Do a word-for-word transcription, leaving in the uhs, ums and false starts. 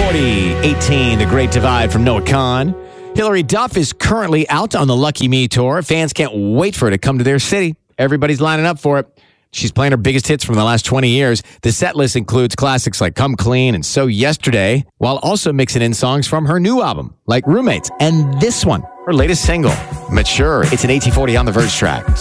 forty eighteen, The Great Divide from Noah Kahan. Hilary Duff is currently out on the Lucky Me tour. Fans can't wait for her to come to their city. Everybody's lining up for it. She's playing her biggest hits from the last twenty years. The set list includes classics like Come Clean and So Yesterday, while also mixing in songs from her new album, like Roommates, and this one, her latest single, Mature. It's an eighteen forty on the Verge track.